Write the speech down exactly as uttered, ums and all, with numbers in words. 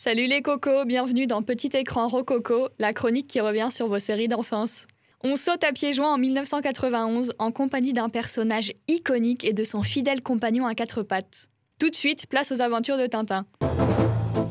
Salut les cocos, bienvenue dans Petit Écran Rococo, la chronique qui revient sur vos séries d'enfance. On saute à pieds joints en mille neuf cent quatre-vingt-onze en compagnie d'un personnage iconique et de son fidèle compagnon à quatre pattes. Tout de suite, place aux aventures de Tintin.